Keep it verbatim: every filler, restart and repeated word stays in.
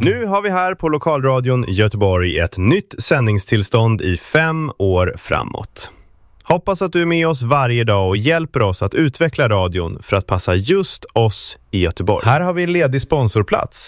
Nu har vi här på Lokalradion Göteborg ett nytt sändningstillstånd i fem år framåt. Hoppas att du är med oss varje dag och hjälper oss att utveckla radion för att passa just oss i Göteborg. Här har vi en ledig sponsorplats.